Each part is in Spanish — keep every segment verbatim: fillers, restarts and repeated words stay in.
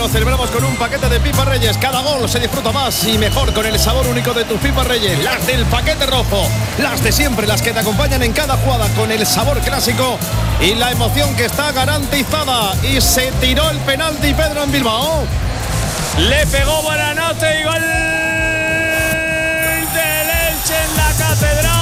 lo celebramos con un paquete de pipas Reyes. Cada gol se disfruta más y mejor con el sabor único de tus pipas Reyes. Las del paquete rojo, las de siempre, las que te acompañan en cada jugada con el sabor clásico y la emoción que está garantizada. Y se tiró el penalti Pedro en Bilbao. Le pegó Buenanote y gol del Elche en la Catedral.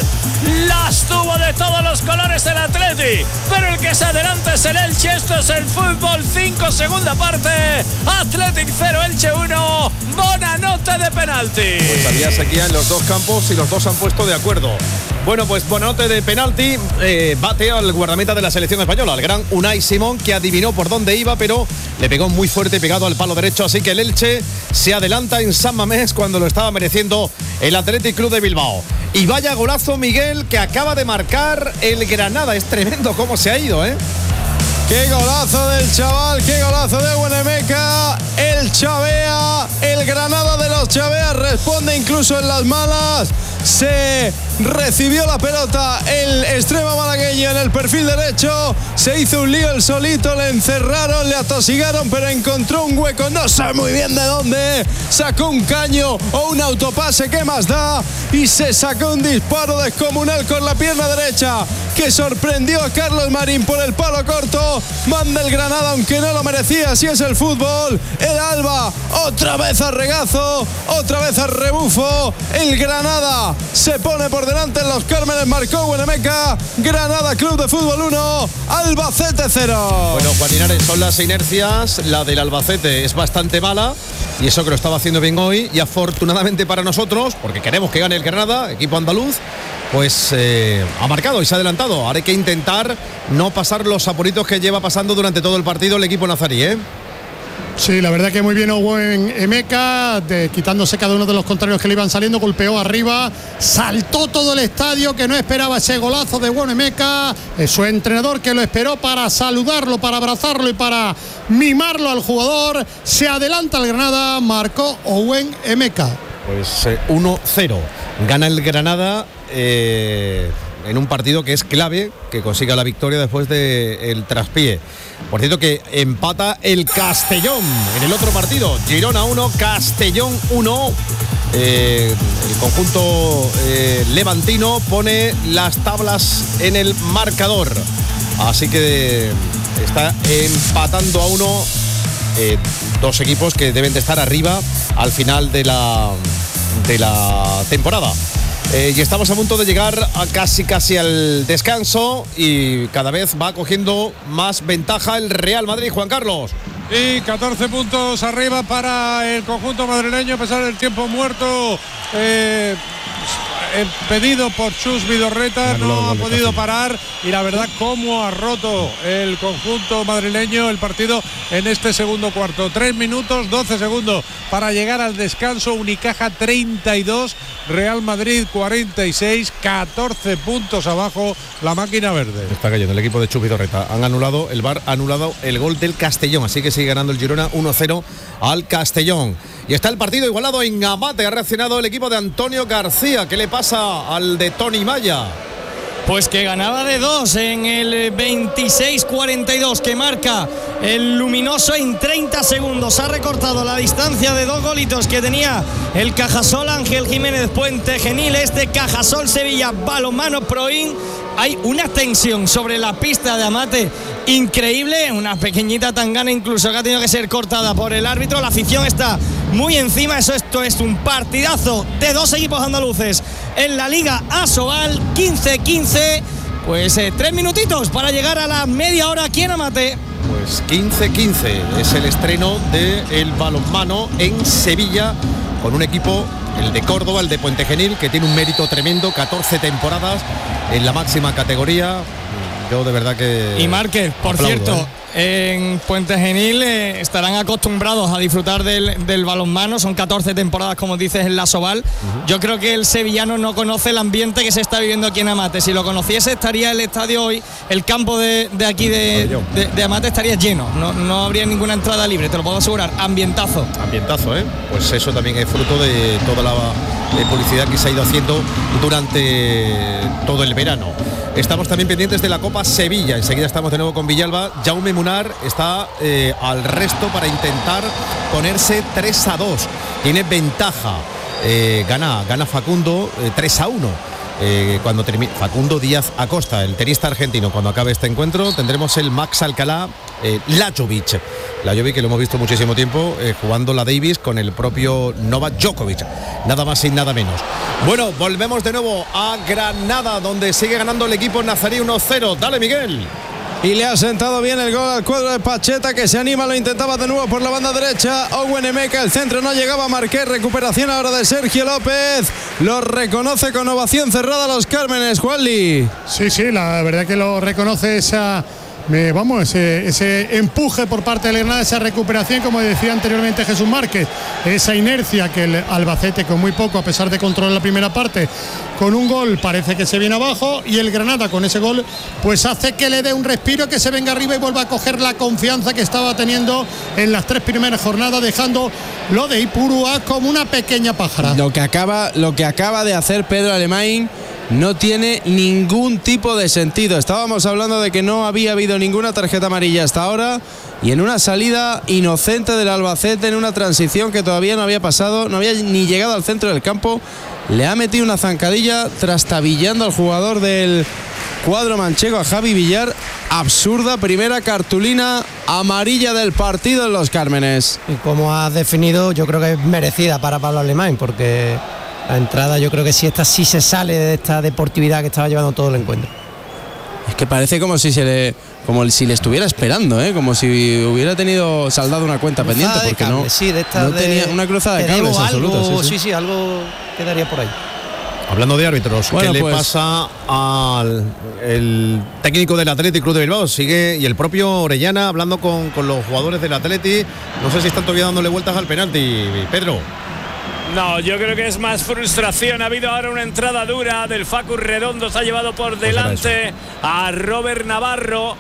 Las tuvo de todos los colores el Atleti, pero el que se adelanta es el Elche. Esto es el fútbol cinco, segunda parte. Athletic cero, Elche uno. Buenanote de penalti. Pues había sequía en los dos campos y los dos han puesto de acuerdo. Bueno, pues Buenanote de penalti, eh, bate al guardameta de la selección española, el gran Unai Simón, que adivinó por dónde iba, pero le pegó muy fuerte pegado al palo derecho. Así que el Elche se adelanta en San Mamés cuando lo estaba mereciendo el Athletic Club de Bilbao. Y vaya golazo, Miguel, que acaba de marcar el Granada. Es tremendo cómo se ha ido, ¿eh? ¡Qué golazo del chaval! ¡Qué golazo de Buenemeca! El Chavea, el Granada de los Chaveas responde incluso en las malas. Se recibió la pelota el extremo malagueño en el perfil derecho. Se hizo un lío el solito, le encerraron, le atosigaron, pero encontró un hueco, no sé muy bien de dónde. Sacó un caño o un autopase, ¿qué más da? Y se sacó un disparo descomunal con la pierna derecha que sorprendió a Carlos Marín por el palo corto. Manda el Granada, aunque no lo merecía, así es el fútbol. El Alba, otra vez a regazo, otra vez a rebufo. El Granada se pone por delante en los Cármenes, marcó Buenemeca. Granada Club de Fútbol uno, Albacete cero. Bueno, Juan Linares, son las inercias. La del Albacete es bastante mala, y eso que lo estaba haciendo bien hoy. Y afortunadamente para nosotros, porque queremos que gane el Granada, equipo andaluz, pues eh, ha marcado y se ha adelantado. Ahora hay que intentar no pasar los apuritos que lleva pasando durante todo el partido el equipo nazarí, ¿eh? Sí, la verdad que muy bien Owen Emeka, de, quitándose cada uno de los contrarios que le iban saliendo, golpeó arriba, saltó todo el estadio, que no esperaba ese golazo de Owen Emeka, su entrenador que lo esperó para saludarlo, para abrazarlo y para mimarlo al jugador. Se adelanta el Granada, marcó Owen Emeka. Pues eh, uno cero, gana el Granada eh, en un partido que es clave, que consiga la victoria después del traspié. Por cierto, que empata el Castellón en el otro partido. Girona uno, Castellón uno. Eh, el conjunto eh, levantino pone las tablas en el marcador. Así que está empatando a uno. Eh, dos equipos que deben de estar arriba al final de la, de la temporada. Eh, y estamos a punto de llegar a casi casi al descanso y cada vez va cogiendo más ventaja el Real Madrid, Juan Carlos. Y catorce puntos arriba para el conjunto madrileño a pesar del tiempo muerto eh, eh, pedido por Chus Vidorreta. No ha podido parar y la verdad cómo ha roto el conjunto madrileño el partido en este segundo cuarto. Tres minutos, doce segundos para llegar al descanso. Unicaja treinta y dos, Real Madrid cuarenta y seis, catorce puntos abajo la máquina verde. Está cayendo el equipo de Chus Vidorreta. Han anulado, el V A R ha anulado el gol del Castellón, así que sigue ganando el Girona uno cero al Castellón. Y está el partido igualado en Amate. Ha reaccionado el equipo de Antonio García. ¿Qué le pasa al de Tony Maya? Pues que ganaba de dos en el veintiséis cuarenta y dos, que marca el Luminoso en treinta segundos. Ha recortado la distancia de dos golitos que tenía el Cajasol Ángel Jiménez Puente Genil. Este Cajasol Sevilla Balonmano Proin. Hay una tensión sobre la pista de Amate increíble, una pequeñita tangana incluso que ha tenido que ser cortada por el árbitro. La afición está muy encima. Eso, esto es un partidazo de dos equipos andaluces en la Liga Asobal. Quince quince, pues eh, tres minutitos para llegar a la media hora aquí en Amate. Pues quince quince es el estreno del balonmano en Sevilla, con un equipo, el de Córdoba, el de Puente Genil, que tiene un mérito tremendo, catorce temporadas en la máxima categoría. Yo de verdad que... Y Márquez, por aplaudo, cierto, ¿eh? En Puente Genil eh, estarán acostumbrados a disfrutar del, del balonmano. Son catorce temporadas, como dices, en la Asobal. Uh-huh. Yo creo que el sevillano no conoce el ambiente que se está viviendo aquí en Amate. Si lo conociese, estaría el estadio hoy, el campo de, de aquí de, de, de Amate estaría lleno. No, no habría ninguna entrada libre, te lo puedo asegurar. Ambientazo. Ambientazo, ¿eh? Pues eso también es fruto de toda la eh, publicidad que se ha ido haciendo durante todo el verano. Estamos también pendientes de la Copa Sevilla. Enseguida estamos de nuevo con Villalba. Jaume Munar está eh, al resto para intentar ponerse tres a dos. Tiene ventaja. Eh, gana, gana Facundo eh, tres a uno. Eh, cuando termine Facundo Díaz Acosta, el tenista argentino. Cuando acabe este encuentro tendremos el Max Alcalá eh, Lajovic. Lajovic, que lo hemos visto muchísimo tiempo eh, jugando la Davis con el propio Novak Djokovic. Nada más y nada menos. Bueno, volvemos de nuevo a Granada, donde sigue ganando el equipo nazarí uno cero. Dale, Miguel. Y le ha sentado bien el gol al cuadro de Pacheta, que se anima, lo intentaba de nuevo por la banda derecha. Owen Emeka, el centro no llegaba, Marqués, recuperación ahora de Sergio López. Lo reconoce con ovación cerrada los Cármenes, Juanli. Sí, sí, la verdad que lo reconoce esa... Me, vamos, ese, ese empuje por parte del Granada, esa recuperación, como decía anteriormente Jesús Márquez, esa inercia que el Albacete con muy poco, a pesar de controlar la primera parte, con un gol parece que se viene abajo, y el Granada con ese gol pues hace que le dé un respiro, que se venga arriba y vuelva a coger la confianza que estaba teniendo en las tres primeras jornadas, dejando lo de Ipurúa como una pequeña pájara. Lo que acaba, lo que acaba de hacer Pedro Alemán no tiene ningún tipo de sentido. Estábamos hablando de que no había habido ninguna tarjeta amarilla hasta ahora, y en una salida inocente del Albacete, en una transición que todavía no había pasado, no había ni llegado al centro del campo, le ha metido una zancadilla trastabillando al jugador del cuadro manchego, a Javi Villar. Absurda primera cartulina amarilla del partido en los Cármenes. Y como has definido, yo creo que es merecida para Pablo Alemán, porque la entrada, yo creo que sí, esta sí se sale de esta deportividad que estaba llevando todo el encuentro. Es que parece como si se le, como si le estuviera esperando, ¿eh? Como si hubiera tenido saldado una cuenta cruzada pendiente, porque cable, no, sí, de esta no de, tenía una cruzada de cables absoluta. Sí, sí, sí, sí, algo quedaría por ahí. Hablando de árbitros, bueno, ¿qué pues, le pasa al el técnico del Athletic Club de Bilbao? Sigue, y el propio Orellana hablando con, con los jugadores del Athletic. No sé si están todavía dándole vueltas al penalti, Pedro. No, yo creo que es más frustración. Ha habido ahora una entrada dura del Facu Redondo, se ha llevado por delante a Robert Navarro.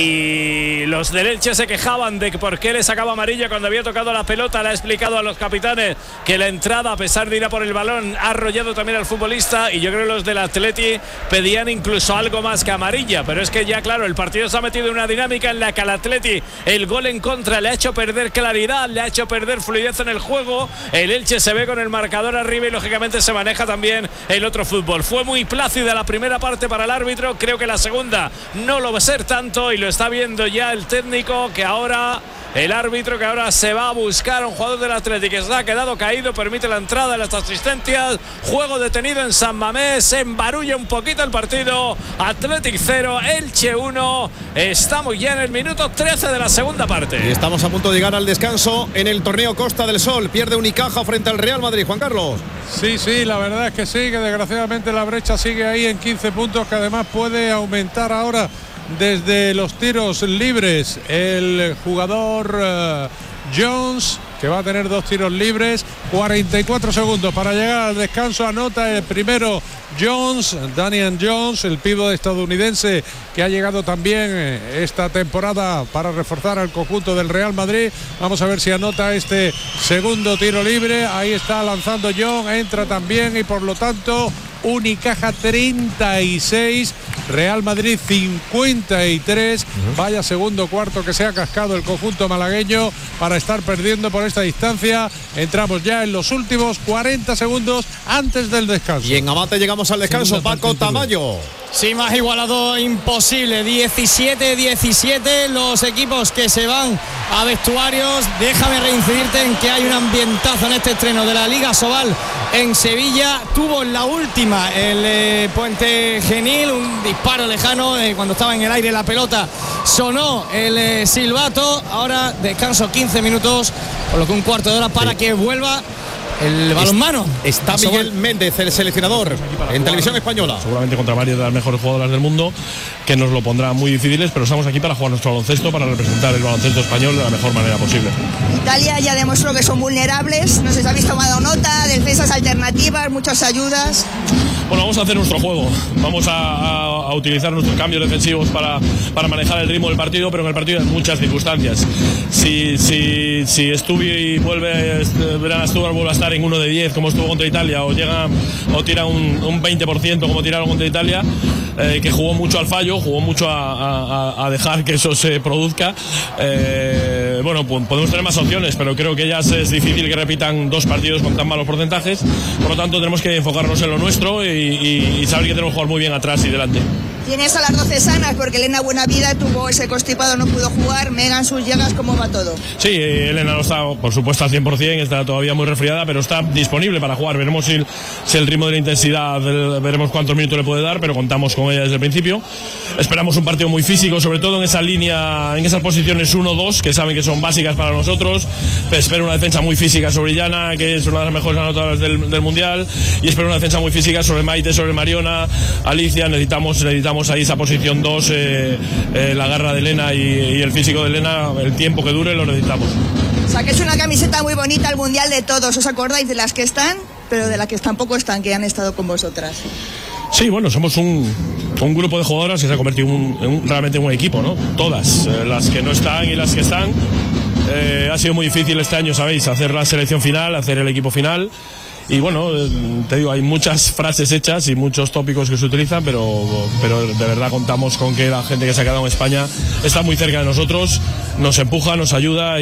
Y los del Elche se quejaban de por qué le sacaba amarilla cuando había tocado la pelota. Le ha explicado a los capitanes que la entrada, a pesar de ir a por el balón, ha arrollado también al futbolista. Y yo creo que los del Atleti pedían incluso algo más que amarilla. Pero es que ya, claro, el partido se ha metido en una dinámica en la que al Atleti el gol en contra le ha hecho perder claridad, le ha hecho perder fluidez en el juego. El Elche se ve con el marcador arriba y lógicamente se maneja también el otro fútbol. Fue muy plácida la primera parte para el árbitro. Creo que la segunda no lo va a ser tanto, y lo está viendo ya el técnico, que ahora el árbitro que ahora se va a buscar a un jugador del Atlético que se ha quedado caído, permite la entrada de las asistencias, juego detenido en San Mamés, se embarulla un poquito el partido. Athletic cero, Elche uno. Estamos ya en el minuto trece de la segunda parte. Y estamos a punto de llegar al descanso en el torneo Costa del Sol. Pierde Unicaja frente al Real Madrid, Juan Carlos. Sí, sí, la verdad es que sí, que desgraciadamente la brecha sigue ahí en quince puntos, que además puede aumentar ahora desde los tiros libres el jugador uh, Jones, que va a tener dos tiros libres. Cuarenta y cuatro segundos para llegar al descanso. Anota el primero Jones, Daniel Jones, el pívot estadounidense que ha llegado también esta temporada para reforzar al conjunto del Real Madrid. Vamos a ver si anota este segundo tiro libre. Ahí está lanzando John, entra también, y por lo tanto Unicaja treinta y seis, Real Madrid cincuenta y tres. Uh-huh. Vaya segundo cuarto que se ha cascado el conjunto malagueño para estar perdiendo por esta distancia. Entramos ya en los últimos cuarenta segundos antes del descanso. Y en Amate llegamos al descanso. Paco Tamayo. Sí, más igualado imposible. diecisiete diecisiete los equipos que se van a vestuarios. Déjame reincidirte en que hay un ambientazo en este estreno de la Liga Sobal en Sevilla. Tuvo en la última el eh, Puente Genil un disparo lejano, eh, cuando estaba en el aire la pelota sonó el eh, silbato. Ahora descanso quince minutos, por lo que un cuarto de hora para sí. que vuelva el balonmano. Está Miguel Méndez, el seleccionador, en Televisión Española. Seguramente contra varias de las mejores jugadoras del mundo, que nos lo pondrá muy difíciles, pero estamos aquí para jugar nuestro baloncesto, para representar el baloncesto español de la mejor manera posible. Italia ya demostró que son vulnerables, no sé si habéis tomado nota, defensas alternativas, muchas ayudas. Bueno, vamos a hacer nuestro juego, vamos a, a, a utilizar nuestros cambios defensivos para, para manejar el ritmo del partido, pero en el partido hay muchas circunstancias. Si, si, si Stubi vuelve, Verán Stuart vuelve a estar en uno de diez como estuvo contra Italia, o llega o tira un, un veinte por ciento como tiraron contra Italia, eh, que jugó mucho al fallo, jugó mucho a, a, a dejar que eso se produzca, eh, bueno, pues podemos tener más opciones, pero creo que ya es difícil que repitan dos partidos con tan malos porcentajes, por lo tanto tenemos que enfocarnos en lo nuestro y, y, y saber que tenemos que jugar muy bien atrás y delante. Tienes a las doce sanas porque Elena Buenavida tuvo ese constipado, no pudo jugar. Megan, sus llegas, ¿cómo va todo? Sí, Elena no está, por supuesto, al cien por ciento, está todavía muy resfriada, pero está disponible para jugar. Veremos si, si el ritmo de la intensidad, veremos cuántos minutos le puede dar, pero contamos con ella desde el principio. Esperamos un partido muy físico, sobre todo en esa línea, en esas posiciones uno dos, que saben que son básicas para nosotros. Espero una defensa muy física sobre Llana, que es una de las mejores anotadoras del, del Mundial, y espero una defensa muy física sobre Maite, sobre Mariona, Alicia. Necesitamos, necesitamos ahí esa posición dos, eh, eh, la garra de Elena y, y el físico de Elena, el tiempo que dure lo necesitamos. O sea, que es una camiseta muy bonita, el Mundial de todos. ¿Os acordáis de las que están, pero de las que tampoco están, que han estado con vosotras? Sí, bueno, somos un, un grupo de jugadoras que se ha convertido en un, en un, realmente en un equipo, ¿no? Todas, eh, las que no están y las que están. Eh, ha sido muy difícil este año, sabéis, hacer la selección final, hacer el equipo final. Y bueno, te digo, hay muchas frases hechas y muchos tópicos que se utilizan, pero, pero de verdad contamos con que la gente que se ha quedado en España está muy cerca de nosotros, nos empuja, nos ayuda y,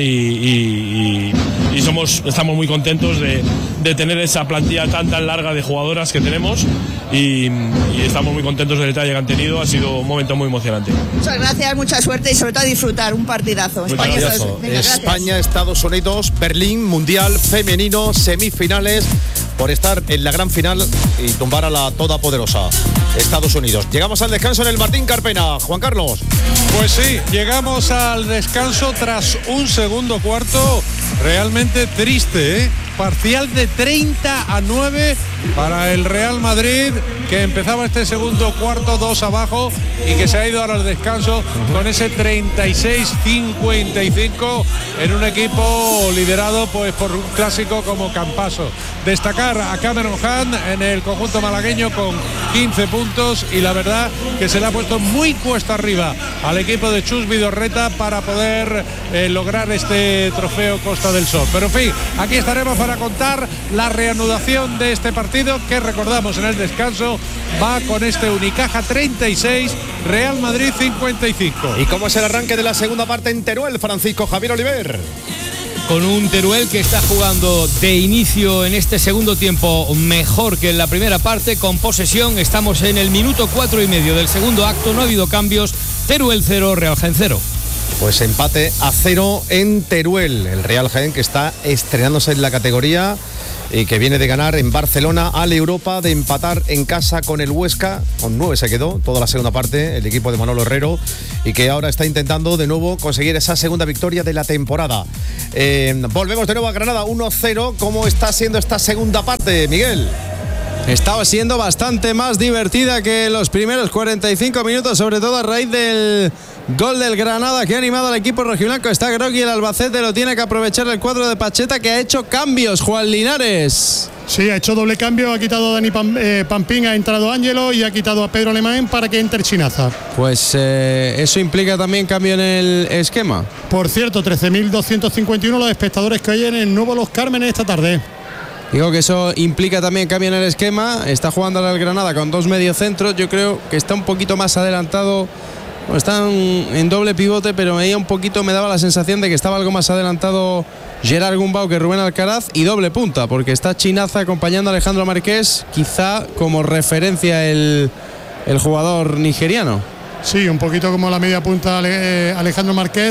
y, y, y somos, estamos muy contentos de, de tener esa plantilla tan tan larga de jugadoras que tenemos y, y estamos muy contentos del detalle que han tenido. Ha sido un momento muy emocionante. Muchas gracias, mucha suerte y sobre todo disfrutar, un partidazo. España, Estados, venga, España, Estados Unidos, Berlín, Mundial Femenino, semifinales, por estar en la gran final y tumbar a la todopoderosa Estados Unidos. Llegamos al descanso en el Martín Carpena. Juan Carlos. Pues sí, llegamos al descanso tras un segundo cuarto realmente triste, ¿eh? Parcial de treinta a nueve para el Real Madrid, que empezaba este segundo cuarto dos abajo y que se ha ido ahora al descanso con ese treinta y seis cincuenta y cinco en un equipo liderado pues por un clásico como Campaso. Destacar a Cameron Hunt en el conjunto malagueño con quince puntos, y la verdad que se le ha puesto muy cuesta arriba al equipo de Chus Vidorreta para poder eh, lograr este trofeo Costa del Sol. Pero en fin, aquí estaremos para contar la reanudación de este partido, que recordamos en el descanso va con este Unicaja treinta y seis, Real Madrid cincuenta y cinco. ¿Y cómo es el arranque de la segunda parte en Teruel, Francisco Javier Oliver? Con un Teruel que está jugando de inicio en este segundo tiempo mejor que en la primera parte, con posesión. Estamos en el minuto cuatro y medio del segundo acto, no ha habido cambios. Teruel cero, Real Jaén cero. Pues empate a cero en Teruel. El Real Jaén, que está estrenándose en la categoría y que viene de ganar en Barcelona al Europa, de empatar en casa con el Huesca, con nueve se quedó toda la segunda parte el equipo de Manolo Herrero, y que ahora está intentando de nuevo conseguir esa segunda victoria de la temporada. Eh, volvemos de nuevo a Granada, uno cero. ¿Cómo está siendo esta segunda parte, Miguel? Estaba siendo bastante más divertida que los primeros cuarenta y cinco minutos, sobre todo a raíz del gol del Granada, que ha animado al equipo rojiblanco. Está groggy el Albacete, lo tiene que aprovechar el cuadro de Pacheta, que ha hecho cambios. Juan Linares. Sí, ha hecho doble cambio, ha quitado a Dani Pam, eh, Pampín, ha entrado Ángelo y ha quitado a Pedro Alemán para que entre Chinaza. Pues eh, eso implica también cambio en el esquema. Por cierto, trece mil doscientos cincuenta y uno los espectadores que hay en el nuevo Los Cármenes esta tarde. Digo que eso implica también cambio en el esquema. Está jugando ahora el Granada con dos mediocentros. Yo creo que está un poquito más adelantado. Bueno, están en doble pivote, pero me, un poquito, me daba la sensación de que estaba algo más adelantado Gerard Gumbau que Rubén Alcaraz, y doble punta, porque está Chinaza acompañando a Alejandro Marqués, quizá como referencia el, el jugador nigeriano. Sí, un poquito como la media punta Alejandro Marqués.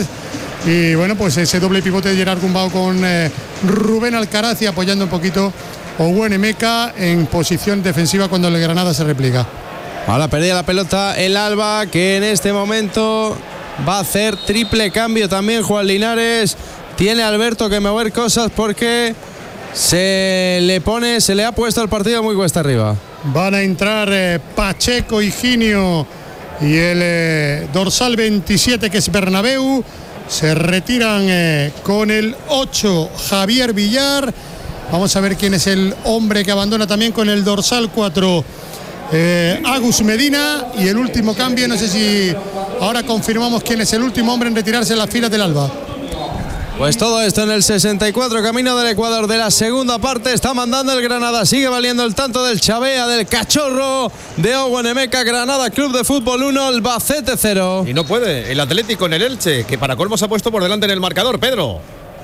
Y bueno, pues ese doble pivote de Gerard Gumbau con eh, Rubén Alcaraz, y apoyando un poquito Owen Emeka en posición defensiva cuando el Granada se repliega. Ahora perdía la pelota el Alba, que en este momento va a hacer triple cambio también Juan Linares. Tiene Alberto que mover cosas porque se le pone, se le ha puesto el partido muy cuesta arriba. Van a entrar eh, Pacheco, Higinio y el eh, dorsal veintisiete, que es Bernabéu. Se retiran eh, con el ocho Javier Villar. Vamos a ver quién es el hombre que abandona también con el dorsal cuatro. eh, Agus Medina, y el último cambio, no sé si ahora confirmamos quién es el último hombre en retirarse en las filas del Alba. Pues todo esto en el sesenta y cuatro, camino del Ecuador de la segunda parte. Está mandando el Granada, sigue valiendo el tanto del Chavea, del Cachorro, de Owen Emeka. Granada Club de Fútbol uno, Albacete cero. Y no puede el Atlético en el Elche, que para colmo se ha puesto por delante en el marcador, Pedro.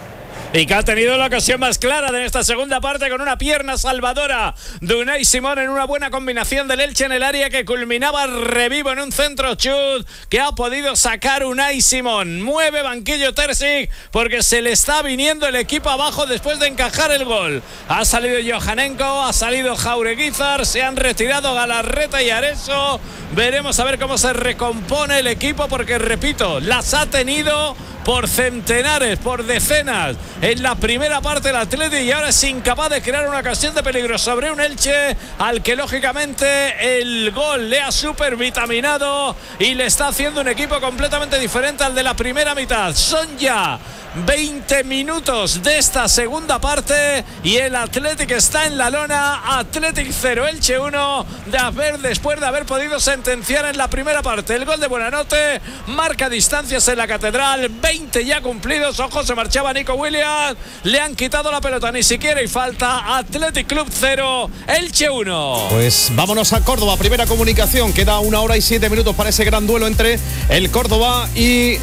Y que ha tenido la ocasión más clara de esta segunda parte con una pierna salvadora de Unai Simón en una buena combinación del Elche en el área que culminaba revivo en un centro chut que ha podido sacar Unai Simón. Mueve banquillo Terzic porque se le está viniendo el equipo abajo después de encajar el gol. Ha salido Johanenko, ha salido Jaureguizar, se han retirado Galarreta y Areso. Veremos a ver cómo se recompone el equipo porque, repito, las ha tenido por centenares, por decenas en la primera parte del Atleti y ahora es incapaz de crear una ocasión de peligro sobre un Elche al que lógicamente el gol le ha supervitaminado y le está haciendo un equipo completamente diferente al de la primera mitad. Son ya veinte minutos de esta segunda parte y el Athletic está en la lona. Athletic cero, Elche uno, de haber, después de haber podido sentenciar en la primera parte el gol de Buenanote. Marca distancias en la Catedral, veinte ya cumplidos. Ojo, se marchaba Nico Williams, le han quitado la pelota, ni siquiera y falta. Athletic Club cero, Elche uno. Pues vámonos a Córdoba, primera comunicación. Queda una hora y siete minutos para ese gran duelo entre el Córdoba y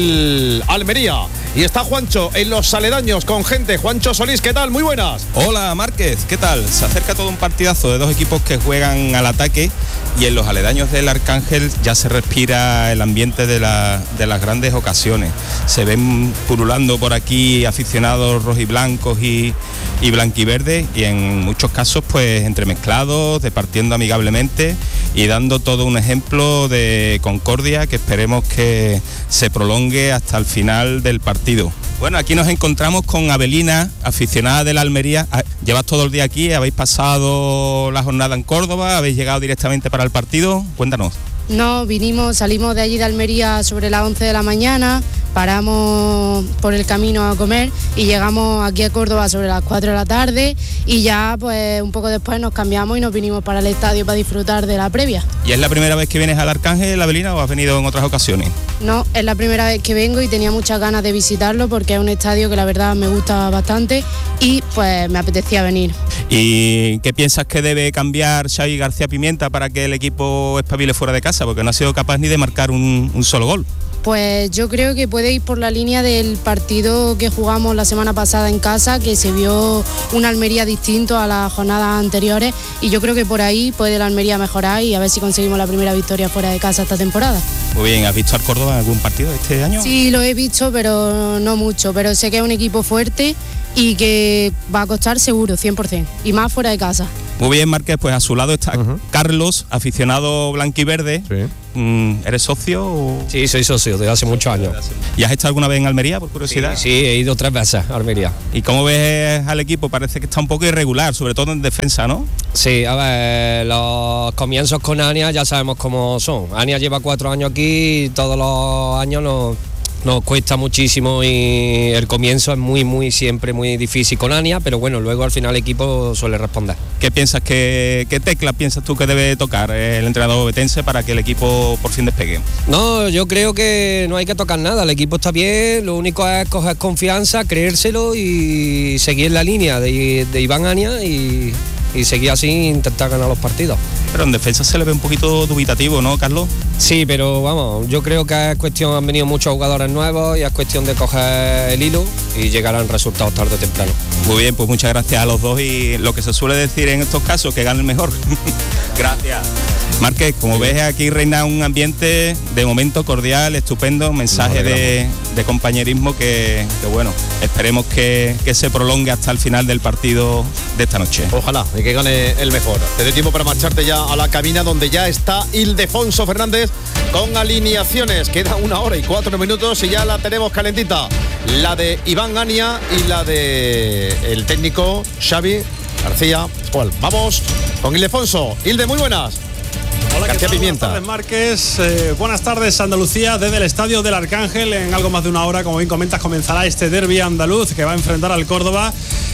el Almería. Y está Juancho en los aledaños con gente. Juancho Solís, ¿qué tal? Muy buenas. Hola Márquez, ¿qué tal? Se acerca todo un partidazo de dos equipos que juegan al ataque y en los aledaños del Arcángel ya se respira el ambiente de, la, de las grandes ocasiones. Se ven pululando por aquí aficionados rojiblancos y, y blanquiverdes y en muchos casos pues entremezclados, departiendo amigablemente y dando todo un ejemplo de concordia que esperemos que se prolongue hasta el final del partido. Bueno, aquí nos encontramos con Abelina, aficionada de la Almería. Llevas todo el día aquí, habéis pasado la jornada en Córdoba, habéis llegado directamente para el partido. Cuéntanos. No, vinimos, salimos de allí de Almería sobre las once de la mañana, paramos por el camino a comer y llegamos aquí a Córdoba sobre las cuatro de la tarde y ya pues un poco después nos cambiamos y nos vinimos para el estadio para disfrutar de la previa. ¿Y es la primera vez que vienes al Arcángel, Abelina, o has venido en otras ocasiones? No, es la primera vez que vengo y tenía muchas ganas de visitarlo porque es un estadio que la verdad me gusta bastante y pues me apetecía venir. ¿Y qué piensas que debe cambiar Xavi García Pimienta para que el equipo espabile fuera de casa? Porque no ha sido capaz ni de marcar un, un solo gol. Pues yo creo que puede ir por la línea del partido que jugamos la semana pasada en casa, que se vio una Almería distinto a las jornadas anteriores y yo creo que por ahí puede la Almería mejorar y a ver si conseguimos la primera victoria fuera de casa esta temporada. Muy bien, ¿has visto al Córdoba en algún partido este año? Sí, lo he visto, pero no mucho, pero sé que es un equipo fuerte y que va a costar seguro, cien por ciento, y más fuera de casa. Muy bien, Márquez, pues a su lado está uh-huh. Carlos, aficionado blanquiverde. Sí. Mm, ¿Eres socio? O? Sí, soy socio desde hace muchos años. ¿Y has estado alguna vez en Almería, por curiosidad? Sí, sí, he ido tres veces a Almería. ¿Y cómo ves al equipo? Parece que está un poco irregular, sobre todo en defensa, ¿no? Sí, a ver, los comienzos con Ania ya sabemos cómo son. Ania lleva cuatro años aquí y todos los años nos... Nos cuesta muchísimo y el comienzo es muy, muy, siempre muy difícil con Ania, pero bueno, luego al final el equipo suele responder. ¿Qué piensas, que, qué tecla piensas tú que debe tocar el entrenador obetense para que el equipo por fin despegue? No, yo creo que no hay que tocar nada, el equipo está bien, lo único es coger confianza, creérselo y seguir la línea de, de Iván Ania y... y seguir así e intentar ganar los partidos. Pero en defensa se le ve un poquito dubitativo, ¿no, Carlos? Sí, pero vamos, yo creo que es cuestión, han venido muchos jugadores nuevos y es cuestión de coger el hilo y llegarán resultados tarde o temprano. Muy bien, pues muchas gracias a los dos y lo que se suele decir en estos casos, que gane el mejor. Gracias. Márquez, como sí. ves, aquí reina un ambiente de momento cordial, estupendo, mensaje de, de compañerismo que, que bueno, esperemos que, que se prolongue hasta el final del partido de esta noche. Ojalá, y que gane el mejor. Te dé tiempo para marcharte ya a la cabina donde ya está Ildefonso Fernández con alineaciones. Queda una hora y cuatro minutos y ya la tenemos calentita. La de Iván Ania y la de el técnico Xavi García. ¿Cuál? Vamos con Ildefonso. Ilde, muy buenas. Hola, García ¿qué tal? Pimienta. Buenas tardes, Márquez. Eh, buenas tardes, Andalucía, desde el estadio del Arcángel. En algo más de una hora, como bien comentas, comenzará este derbi andaluz que va a enfrentar al Córdoba.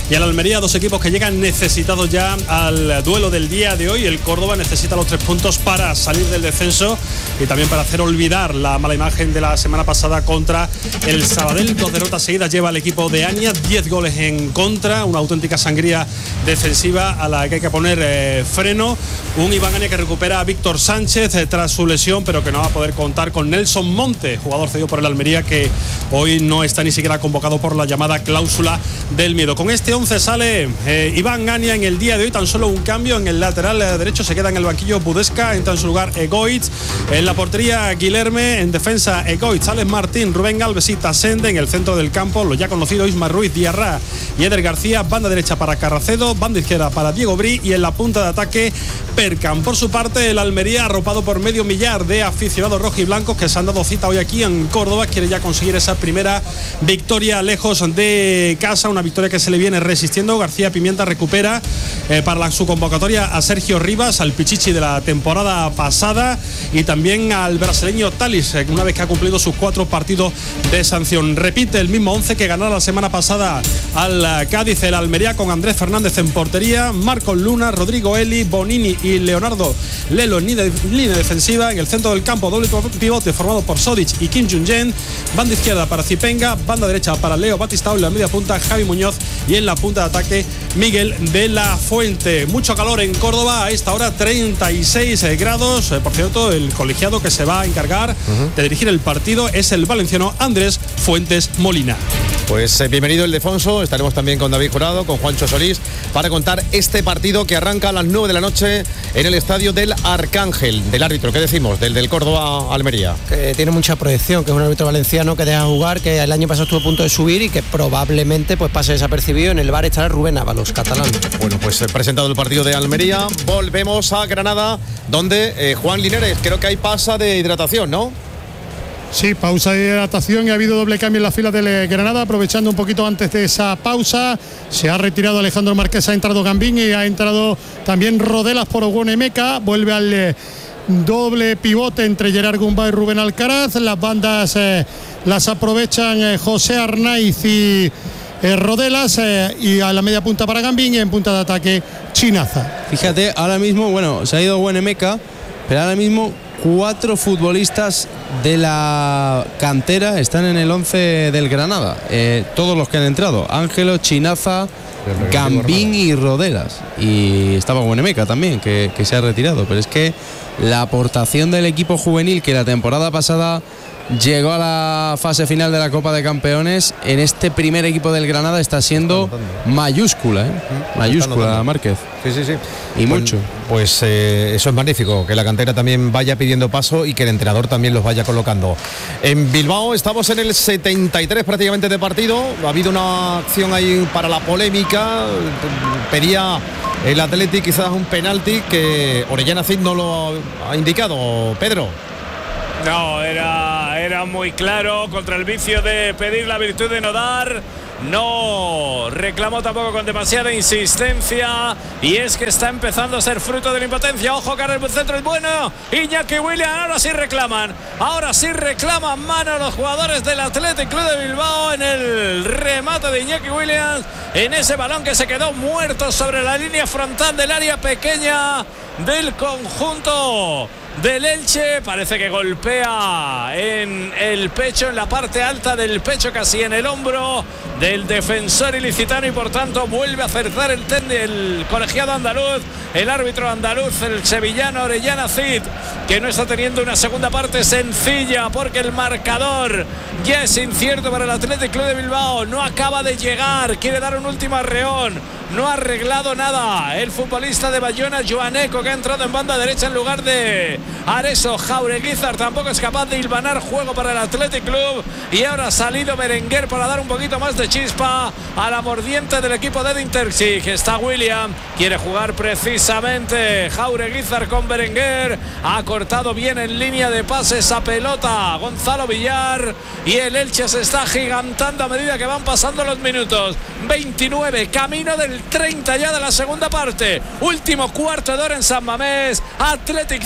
y al Almería, dos equipos que llegan necesitados ya al duelo del día de hoy. El Córdoba necesita los tres puntos para salir del descenso y también para hacer olvidar la mala imagen de la semana pasada contra el Sabadell. Dos derrotas seguidas lleva el equipo de Aña, diez goles en contra, una auténtica sangría defensiva a la que hay que poner eh, freno. Un Iván Aña que recupera a Víctor Sánchez eh, tras su lesión, pero que no va a poder contar con Nelson Monte, jugador cedido por el Almería, que hoy no está ni siquiera convocado por la llamada cláusula del miedo. Con este once sale eh, Iván Aña en el día de hoy, tan solo un cambio en el lateral eh, derecho, se queda en el banquillo Budesca, entra en su lugar Egoitz, en la portería Guilherme, en defensa Egoitz, Alex Martín, Rubén Alves y Tasende, en el centro del campo lo ya conocido Isma Ruiz, Diarra y Eder García, banda derecha para Carracedo, banda izquierda para Diego Brí y en la punta de ataque Perkan. Por su parte, el Almería, arropado por medio millar de aficionados rojiblancos que se han dado cita hoy aquí en Córdoba, quiere ya conseguir esa primera victoria lejos de casa, una victoria que se le viene resistiendo. García Pimienta recupera eh, para la, su convocatoria a Sergio Rivas, al Pichichi de la temporada pasada, y también al brasileño Talis, eh, una vez que ha cumplido sus cuatro partidos de sanción. Repite el mismo once que ganó la semana pasada al Cádiz el Almería, con Andrés Fernández en portería, Marcos Luna, Rodrigo Eli, Bonini y Leonardo Lelo en línea defensiva. En el centro del campo, doble pivote formado por Sodic y Kim Jung-jen, banda izquierda para Zipenga, banda derecha para Leo Batistao, en la media punta Javi Muñoz y en la punta de ataque Miguel de la Fuente. Mucho calor en Córdoba a esta hora, treinta y seis grados. Por cierto, el colegiado que se va a encargar uh-huh. de dirigir el partido es el valenciano Andrés Fuentes Molina. Pues eh, bienvenido Ildefonso, estaremos también con David Jurado, con Juancho Solís, para contar este partido que arranca a las nueve de la noche en el estadio del Arcángel. Del árbitro, ¿qué decimos? Del del Córdoba Almería. Que tiene mucha proyección, que es un árbitro valenciano que deja jugar, que el año pasado estuvo a punto de subir y que probablemente pues pase desapercibido. En el bar estará Rubén Ábalos, catalán. Bueno, pues eh, presentado el partido de Almería, volvemos a Granada, donde eh, Juan Linares, creo que hay pasa de hidratación, ¿no? Sí, pausa de hidratación y ha habido doble cambio en la fila del Granada. Aprovechando un poquito antes de esa pausa, se ha retirado Alejandro Marqués, ha entrado Gambín y ha entrado también Rodelas por Oguonemeca. Vuelve al eh, doble pivote entre Gerard Gumba y Rubén Alcaraz. Las bandas eh, las aprovechan eh, José Arnaiz y eh, Rodelas, eh, y a la media punta para Gambín y en punta de ataque Chinaza. Fíjate, ahora mismo, bueno, se ha ido Oguonemeca, pero ahora mismo cuatro futbolistas de la cantera están en el once del Granada, eh, todos los que han entrado: Ángelo, Chinaza, Gambín y Rodelas, y estaba Oguonemeca también, que, que se ha retirado. Pero es que la aportación del equipo juvenil, que la temporada pasada llegó a la fase final de la Copa de Campeones, en este primer equipo del Granada está siendo mayúscula, ¿eh? mayúscula, Márquez. Sí, sí, sí. Y pues, mucho. Pues eh, eso es magnífico, que la cantera también vaya pidiendo paso y que el entrenador también los vaya colocando. En Bilbao estamos en el setenta y tres prácticamente de partido. Ha habido una acción ahí para la polémica. Pedía el Athletic quizás un penalti que Orellana Cid no lo ha indicado, Pedro. No, era, era muy claro, contra el vicio de pedir la virtud de no dar. No reclamó tampoco con demasiada insistencia, y es que está empezando a ser fruto de la impotencia. Ojo, que el centro es bueno. Iñaki Williams, ahora sí reclaman. Ahora sí reclaman mano los jugadores del Athletic Club de Bilbao en el remate de Iñaki Williams, en ese balón que se quedó muerto sobre la línea frontal del área pequeña del conjunto del Elche. Parece que golpea en el pecho, en la parte alta del pecho, casi en el hombro del defensor ilicitano, y por tanto vuelve a acertar el, ten, el colegiado andaluz, el árbitro andaluz, el sevillano Orellana Cid, que no está teniendo una segunda parte sencilla, porque el marcador ya es incierto para el Athletic Club de Bilbao. No acaba de llegar, quiere dar un último arreón, no ha arreglado nada el futbolista de Bayona, Joaneco, que ha entrado en banda derecha en lugar de Areso. Jaureguizar tampoco es capaz de hilvanar juego para el Athletic Club, y ahora ha salido Berenguer para dar un poquito más de chispa a la mordiente del equipo de Interxig. Está William, quiere jugar precisamente Jaureguizar con Berenguer, ha cortado bien en línea de pase esa pelota Gonzalo Villar, y el Elche se está gigantando a medida que van pasando los minutos. Veintinueve, camino del treinta ya de la segunda parte. Último cuarto de hora en San Mamés. Athletic cero,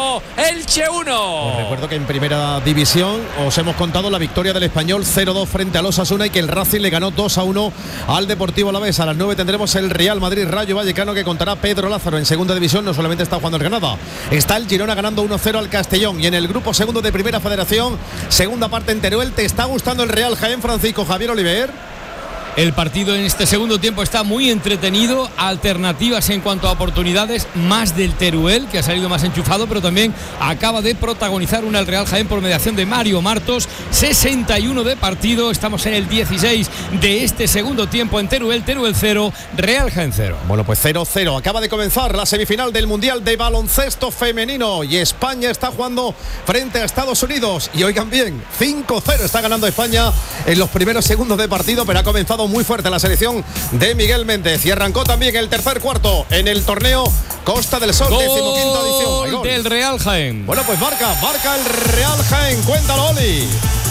uno, Elche uno. Os recuerdo que en primera división os hemos contado la victoria del Español cero dos frente al Osasuna y que el Racing le ganó dos a uno al Deportivo Alavés. A las nueve tendremos el Real Madrid Rayo Vallecano, que contará Pedro Lázaro. En segunda división no solamente está jugando el Granada, está el Girona ganando uno cero al Castellón. Y en el grupo segundo de Primera Federación, segunda parte en Teruel, ¿te está gustando el Real Jaén, Francisco Javier Oliver? El partido en este segundo tiempo está muy entretenido, alternativas en cuanto a oportunidades, más del Teruel, que ha salido más enchufado, pero también acaba de protagonizar una el Real Jaén por mediación de Mario Martos. Sesenta y uno de partido, estamos en el dieciséis de este segundo tiempo en Teruel. Teruel cero, Real Jaén cero. Bueno, pues cero cero, acaba de comenzar la semifinal del Mundial de Baloncesto Femenino y España está jugando frente a Estados Unidos, y oigan bien, cinco cero está ganando España en los primeros segundos de partido, pero ha comenzado muy fuerte la selección de Miguel Méndez y arrancó también el tercer cuarto en el torneo Costa del Sol, decimoquinta edición. Gol del Real Jaén. Bueno, pues marca, marca el Real Jaén, cuéntalo, Oli.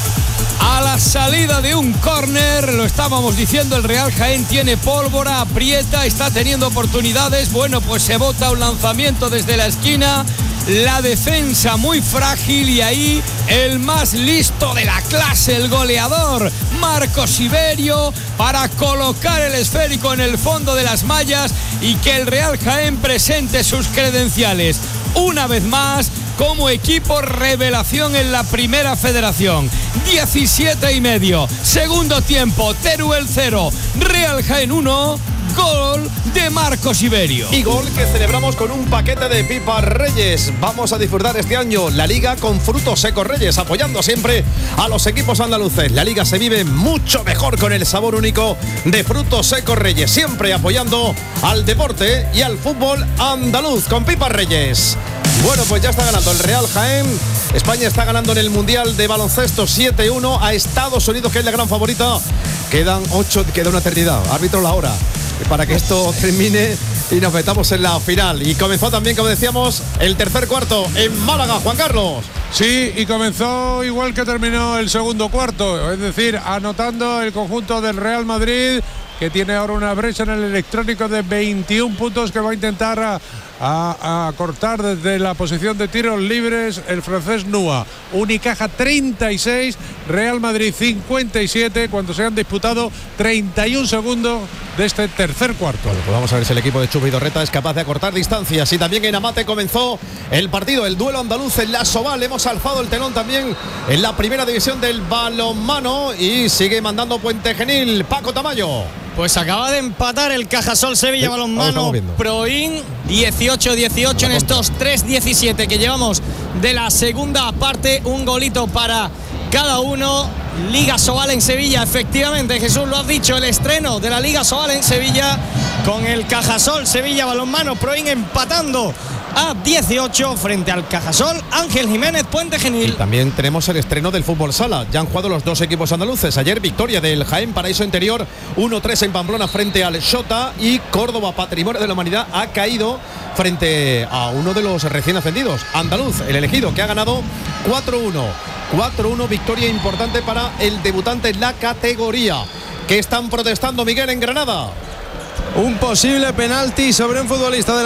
A la salida de un córner, lo estábamos diciendo, el Real Jaén tiene pólvora, aprieta, está teniendo oportunidades. Bueno, pues se bota un lanzamiento desde la esquina, la defensa muy frágil y ahí el más listo de la clase, el goleador Marcos Iberio, para colocar el esférico en el fondo de las mallas y que el Real Jaén presente sus credenciales una vez más como equipo revelación en la Primera Federación. diecisiete y medio, segundo tiempo, Teruel cero, Real Jaén uno. Gol de Marcos Iberio. Y gol que celebramos con un paquete de pipas Reyes. Vamos a disfrutar este año la Liga con frutos secos Reyes, apoyando siempre a los equipos andaluces. La Liga se vive mucho mejor con el sabor único de frutos secos Reyes, siempre apoyando al deporte y al fútbol andaluz con pipas Reyes. Bueno, pues ya está ganando el Real Jaén. España está ganando en el Mundial de Baloncesto siete uno a Estados Unidos, que es la gran favorita. Quedan ocho, queda una eternidad. Árbitro, la hora para que esto termine y nos metamos en la final. Y comenzó también, como decíamos, el tercer cuarto en Málaga, Juan Carlos. Sí, y comenzó igual que terminó el segundo cuarto, es decir, anotando el conjunto del Real Madrid, que tiene ahora una brecha en el electrónico de veintiún puntos que va a intentar a, a, a cortar desde la posición de tiros libres el francés Nua. Unicaja treinta y seis, Real Madrid cincuenta y siete, cuando se han disputado treinta y un segundos de este tercer cuarto. Bueno, pues vamos a ver si el equipo de Chus Vidorreta es capaz de acortar distancias. Y también en Amate comenzó el partido, el duelo andaluz en la Soval. Hemos alzado el telón también en la primera división del balonmano y sigue mandando Puente Genil, Paco Tamayo. Pues acaba de empatar el Cajasol Sevilla sí, balonmano Proin, dieciocho dieciocho en estos tres diecisiete que llevamos de la segunda parte. Un golito para cada uno. Liga Sobal en Sevilla, efectivamente, Jesús, lo has dicho, el estreno de la Liga Sobal en Sevilla con el Cajasol Sevilla balonmano Proin empatando a dieciocho frente al Cajasol Ángel Jiménez Puente Genil. Y también tenemos el estreno del fútbol sala. Ya han jugado los dos equipos andaluces. Ayer victoria del Jaén Paraíso Interior uno tres en Pamplona frente al Xota, y Córdoba Patrimonio de la Humanidad ha caído frente a uno de los recién ascendidos, Andaluz, el elegido, que ha ganado cuatro uno. cuatro uno, victoria importante para el debutante en la categoría. ¿Qué están protestando, Miguel, en Granada? Un posible penalti sobre un futbolista de